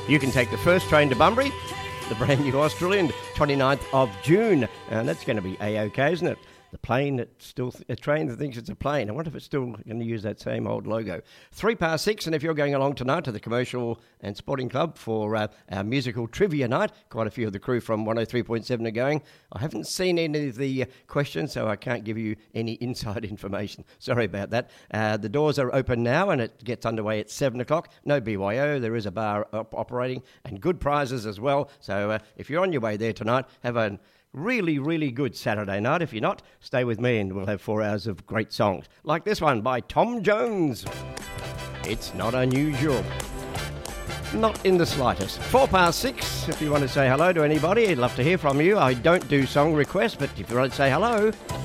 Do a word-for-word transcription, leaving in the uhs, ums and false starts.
You can take the first train to Bunbury, the brand new Australian, twenty-ninth of June. And that's going to be A-OK, isn't it? The plane that still, a train that thinks it's a plane. I wonder if it's still going to use that same old logo. Three past six, and if you're going along tonight to the Commercial and Sporting Club for uh, our musical trivia night, quite a few of the crew from one oh three point seven are going. I haven't seen any of the uh, questions, so I can't give you any inside information. Sorry about that. Uh, the doors are open now, and it gets underway at seven o'clock. No B Y O. There is a bar op- operating, and good prizes as well. So uh, if you're on your way there tonight, have a really, really good Saturday night. If you're not, stay with me and we'll have four hours of great songs. Like this one by Tom Jones. It's not unusual. Not in the slightest. Four past six. If you want to say hello to anybody, I'd love to hear from you. I don't do song requests, but if you want to say hello,